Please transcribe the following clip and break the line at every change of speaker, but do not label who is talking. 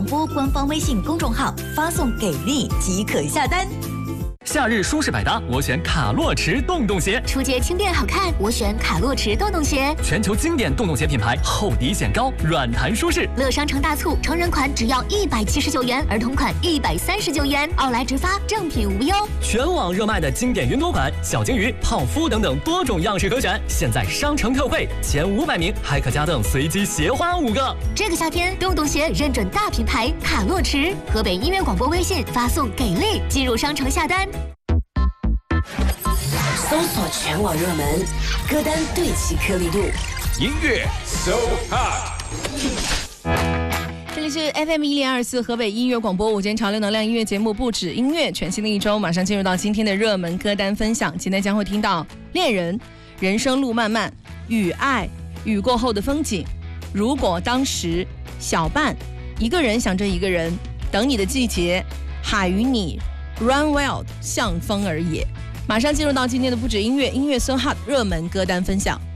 播官方微信公众号，发送给力即可下单。
夏日舒适百搭，我选卡洛驰洞洞鞋。
出街轻便好看，我选卡洛驰洞洞鞋。
全球经典洞洞鞋品牌，厚底显高，软弹舒适。
乐商城大促，成人款只要179元，儿童款139元，奥莱直发，正品无忧。
全网热卖的经典云朵款、小金鱼、泡芙等等多种样式可选，现在商城特惠，前500名还可加赠随机鞋花5个。
这个夏天，洞洞鞋认准大品牌卡洛驰，河北音乐广播微信发送给力，进入商城下单。
搜索全网热门歌单，对齐颗粒度，
音乐 So Hot。
这里是 FM1024河北音乐广播午间潮流能量音乐节目，不止音乐，全新的一周马上进入到今天的热门歌单分享。今天将会听到恋人、人生路漫漫、雨爱、雨过后的风景、如果当时、小伴、一个人想着一个人、等你的季节、海与你、Run Wild 向风而野。马上进入到今天的不止音乐，音乐 So Hot 热门歌单分享。